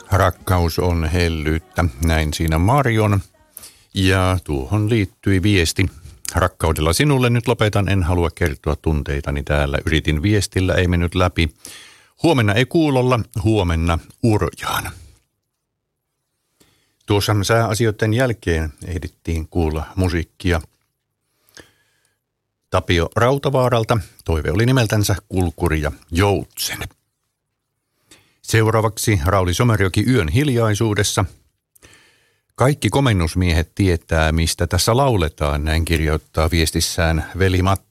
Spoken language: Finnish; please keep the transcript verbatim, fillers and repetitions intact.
Rakkaus on hellyyttä, näin siinä Marion. Ja tuohon liittyi viesti. Rakkaudella sinulle nyt lopetan, en halua kertoa tunteitani täällä. Yritin viestillä, ei mennyt läpi. Huomenna ei kuulolla, huomenna urjaan. Tuossa sääasioiden jälkeen ehdittiin kuulla musiikkia Tapio Rautavaaralta. Toive oli nimeltänsä Kulkuri ja Joutsen. Seuraavaksi Rauli Somerjoki Yön hiljaisuudessa. Kaikki komennusmiehet tietää, mistä tässä lauletaan, näin kirjoittaa viestissään veli Matti.